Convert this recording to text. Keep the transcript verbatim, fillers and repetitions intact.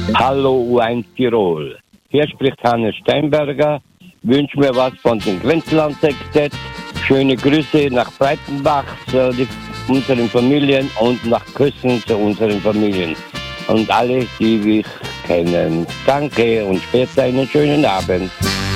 Hallo U eins Tirol. Hier spricht Hannes Steinberger. Wünsche mir was von den Grenzland-Sextett. Schöne Grüße nach Breitenbach zu die, unseren Familien und nach Küssen zu unseren Familien. Und alle, die mich kennen. Danke und später einen schönen Abend.